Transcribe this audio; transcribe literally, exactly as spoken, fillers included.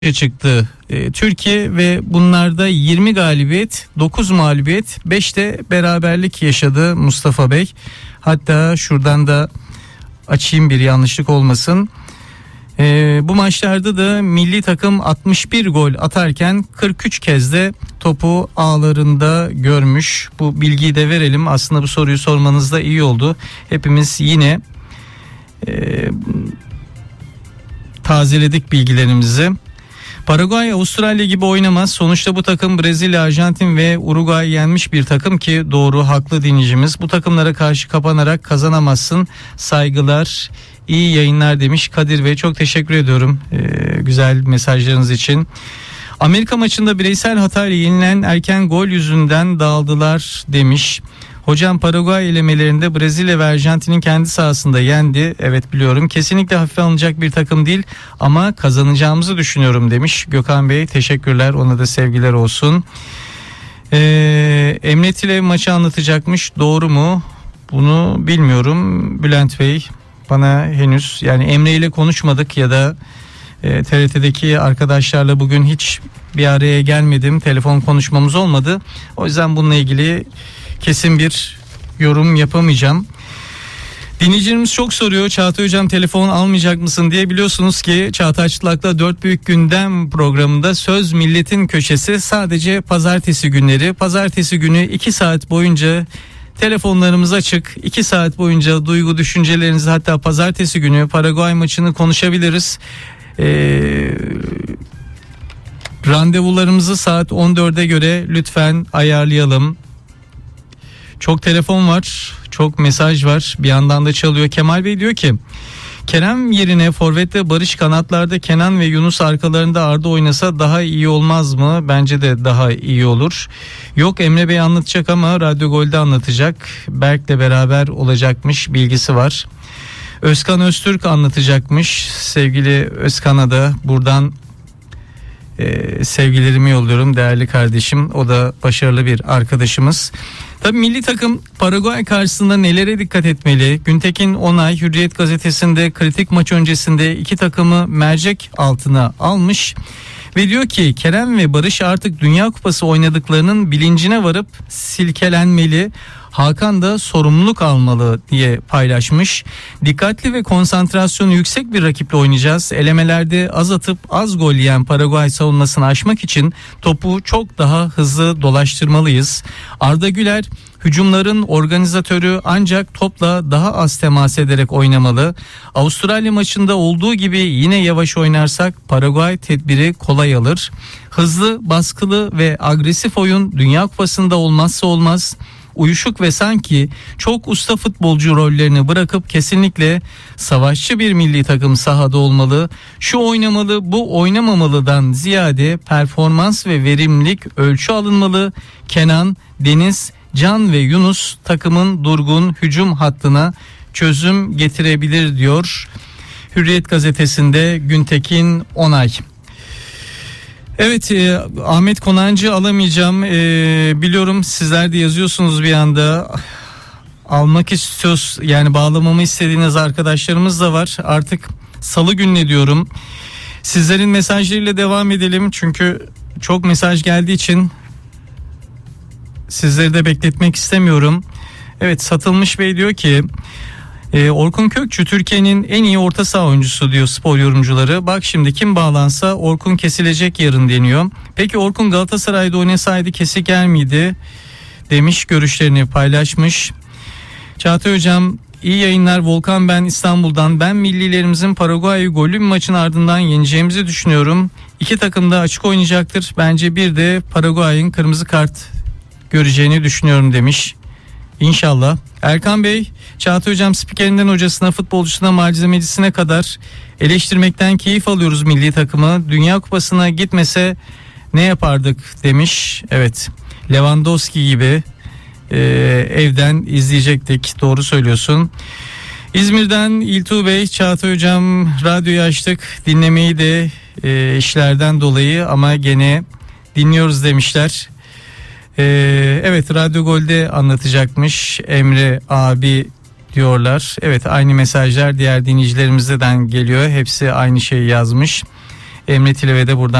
çıktı e, Türkiye ve bunlarda yirmi galibiyet, dokuz mağlubiyet, beş de beraberlik yaşadı Mustafa Bey. Hatta şuradan da açayım, bir yanlışlık olmasın. E, bu maçlarda da milli takım altmış bir gol atarken kırk üç kez de topu ağlarında görmüş. Bu bilgiyi de verelim. Aslında bu soruyu sormanız da iyi oldu. Hepimiz yine e, tazeledik bilgilerimizi. Paraguay Avustralya gibi oynamaz. Sonuçta bu takım Brezilya, Arjantin ve Uruguay yenmiş bir takım ki doğru, haklı dinleyicimiz. Bu takımlara karşı kapanarak kazanamazsın. Saygılar, iyi yayınlar demiş Kadir Bey. Çok teşekkür ediyorum ee, güzel mesajlarınız için. Amerika maçında bireysel hatayla yenilen erken gol yüzünden dağıldılar demiş. Hocam Paraguay elemelerinde Brezilya ve Arjantin'in kendi sahasında yendi. Evet biliyorum, kesinlikle hafife alınacak bir takım değil ama kazanacağımızı düşünüyorum demiş Gökhan Bey. Teşekkürler, ona da sevgiler olsun. Ee, Emre Tile maçı anlatacakmış, doğru mu? Bunu bilmiyorum Bülent Bey, bana henüz, yani Emre ile konuşmadık ya da e, T R T'deki arkadaşlarla bugün hiç bir araya gelmedim. Telefon konuşmamız olmadı. O yüzden bununla ilgili kesin bir yorum yapamayacağım. Dinleyicilerimiz çok soruyor, Çağatay Hocam telefon almayacak mısın diye. Biliyorsunuz ki Çağatay Çıtlak'la dört Büyük Gündem programında Söz Milletin Köşesi sadece pazartesi günleri. Pazartesi günü iki saat boyunca telefonlarımız açık. iki saat boyunca duygu düşüncelerinizi, hatta pazartesi günü Paraguay maçını konuşabiliriz. Eee... Randevularımızı saat on dörde göre lütfen ayarlayalım. Çok telefon var, çok mesaj var. Bir yandan da çalıyor. Kemal Bey diyor ki Kerem yerine forvette Barış, kanatlarda Kenan ve Yunus, arkalarında Arda oynasa daha iyi olmaz mı? Bence de daha iyi olur. Yok, Emre Bey anlatacak ama Radyo Gol'de anlatacak. Berk'le beraber olacakmış, bilgisi var. Özkan Öztürk anlatacakmış. Sevgili Özkan'a da buradan Ee, sevgilerimi yolluyorum, değerli kardeşim. O da başarılı bir arkadaşımız. Tabii milli takım Paraguay karşısında nelere dikkat etmeli? Güntekin Onay Hürriyet gazetesinde kritik maç öncesinde iki takımı mercek altına almış ve diyor ki Kerem ve Barış artık Dünya Kupası oynadıklarının bilincine varıp silkelenmeli. Hakan da sorumluluk almalı diye paylaşmış. Dikkatli ve konsantrasyonu yüksek bir rakiple oynayacağız. Elemelerde az atıp az gol yiyen Paraguay savunmasını aşmak için topu çok daha hızlı dolaştırmalıyız. Arda Güler hücumların organizatörü, ancak topla daha az temas ederek oynamalı. Avustralya maçında olduğu gibi yine yavaş oynarsak Paraguay tedbiri kolay alır. Hızlı, baskılı ve agresif oyun Dünya Kupası'nda olmazsa olmaz. Uyuşuk ve sanki çok usta futbolcu rollerini bırakıp kesinlikle savaşçı bir milli takım sahada olmalı. Şu oynamalı, bu oynamamalıdan ziyade performans ve verimlilik ölçü alınmalı. Kenan, Deniz, Can ve Yunus takımın durgun hücum hattına çözüm getirebilir diyor Hürriyet gazetesinde Güntekin Onay. Evet, e, Ahmet Konancı alamayacağım. E, biliyorum sizler de yazıyorsunuz bir anda. Almak istiyoruz, yani bağlamamı istediğiniz arkadaşlarımız da var. Artık salı gününe diyorum. Sizlerin mesajlarıyla devam edelim. Çünkü çok mesaj geldiği için sizleri de bekletmek istemiyorum. Evet, Satılmış Bey diyor ki Ee, Orkun Kökçü Türkiye'nin en iyi orta saha oyuncusu diyor spor yorumcuları. Bak şimdi kim bağlansa Orkun kesilecek yarın deniyor. Peki Orkun Galatasaray'da oynasaydı kesik yer miydi demiş, görüşlerini paylaşmış. Çağatay Hocam iyi yayınlar, Volkan ben İstanbul'dan. Ben millilerimizin Paraguay golü maçın ardından yeneceğimizi düşünüyorum. İki takım da açık oynayacaktır. Bence bir de Paraguay'ın kırmızı kart göreceğini düşünüyorum demiş. İnşallah. Erkan Bey, Çağatay Hocam spikerinden hocasına, futbolcusuna, malzemecisine kadar eleştirmekten keyif alıyoruz milli takımı. Dünya Kupası'na gitmese ne yapardık demiş. Evet, Lewandowski gibi e, evden izleyecektik. Doğru söylüyorsun. İzmir'den İltuğ Bey, Çağatay Hocam radyoyu açtık, dinlemeyi de e, işlerden dolayı ama gene dinliyoruz demişler. Ee, evet, Radyo Gol'de anlatacakmış Emre abi diyorlar. Evet, aynı mesajlar diğer dinleyicilerimizden geliyor. Hepsi aynı şeyi yazmış. Emre Tilev'e de buradan